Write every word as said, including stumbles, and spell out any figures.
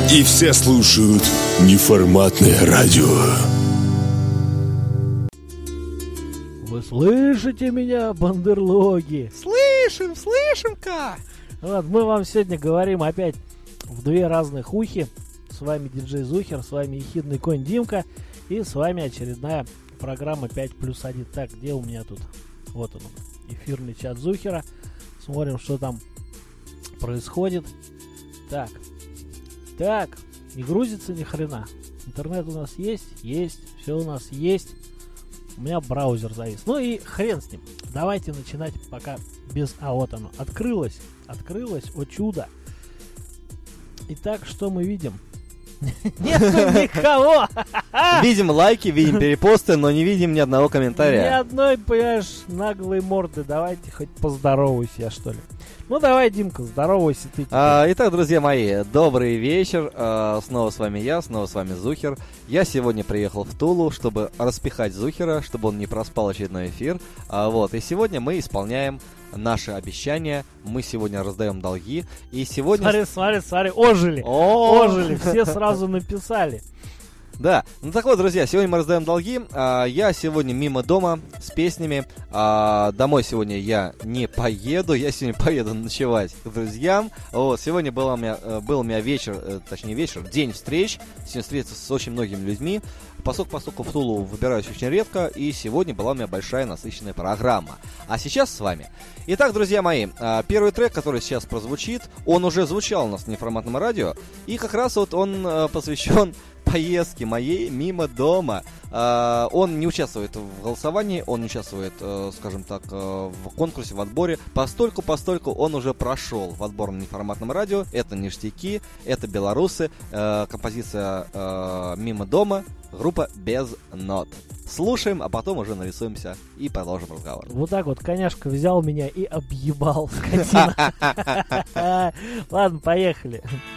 И все слушают неформатное радио. Вы слышите меня, бандерлоги? Слышим, слышим-ка! Вот, мы вам сегодня говорим опять в две разных ухи. С вами диджей Зухер, с вами ехидный конь Димка. И с вами очередная программа пять плюс один. Так, где у меня тут? Вот он, эфирный чат Зухера. Смотрим, что там происходит. Так, так, не грузится ни хрена. Интернет у нас есть? Есть. Все у нас есть. У меня браузер завис. Ну и хрен с ним. Давайте начинать пока без... А, вот оно. Открылось. Открылось. О чудо. Итак, что мы видим? Нет никого! Видим лайки, видим перепосты, но не видим ни одного Ни комментария. одной, понимаешь, наглой морды. Давайте хоть поздороваюсь я, что ли. Ну давай, Димка, здоровайся ты. А, итак, друзья мои, добрый вечер. А, снова с вами я, снова с вами Зухер. Я сегодня приехал в Тулу, чтобы распихать Зухера, чтобы он не проспал очередной эфир. А, вот, и сегодня мы исполняем наши обещания. Мы сегодня раздаем долги. И сегодня... Смотри, смотри, смотри, ожили. О! Ожили, все сразу написали. Да, ну так вот, друзья, сегодня мы раздаем долги. а, Я сегодня мимо дома с песнями. а, Домой сегодня я не поеду. Я сегодня поеду ночевать к друзьям. Вот, сегодня был у меня, э, был у меня вечер, э, точнее вечер, день встреч. Сегодня встретиться с очень многими людьми. Поскольку, поскольку в Тулу выбираюсь очень редко, и сегодня была у меня большая насыщенная программа. А сейчас с вами. Итак, друзья мои, а, первый трек, который сейчас прозвучит, он уже звучал у нас в неформатном радио. И как раз вот он э, посвящен поездки моей мимо дома. Uh, он не участвует в голосовании, он не участвует, uh, скажем так, uh, в конкурсе, в отборе. Постольку, постольку он уже прошел в отборном неформатном радио. Это ништяки, это белорусы, uh, композиция uh, «Мимо дома», группа «Без нот». Слушаем, а потом уже нарисуемся и продолжим разговор. Вот так вот коняшка взял меня и объебал, скотина. Ладно, поехали.